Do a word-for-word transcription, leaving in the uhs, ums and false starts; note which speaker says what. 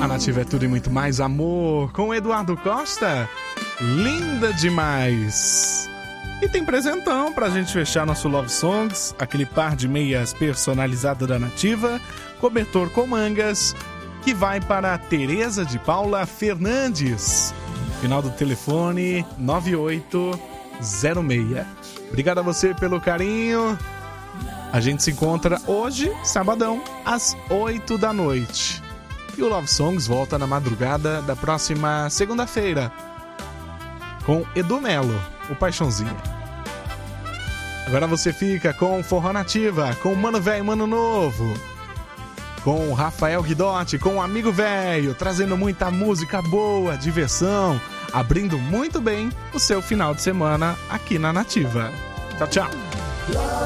Speaker 1: A Nativa é tudo e muito mais amor, com Eduardo Costa, linda demais. E tem presentão pra gente fechar nosso Love Songs, aquele par de meias personalizado da Nativa, cobertor com mangas, que vai para a Tereza de Paula Fernandes. Final do telefone nove oito zero seis. Obrigado a você pelo carinho. A gente se encontra hoje, sabadão, às oito da noite. E o Love Songs volta na madrugada da próxima segunda-feira, com Edu Melo, o Paixãozinho. Agora você fica com Forró Nativa, com Mano Velho e Mano Novo, com o Rafael Guidotti, com o Amigo Velho, trazendo muita música boa, diversão, abrindo muito bem o seu final de semana aqui na Nativa. Tchau, tchau.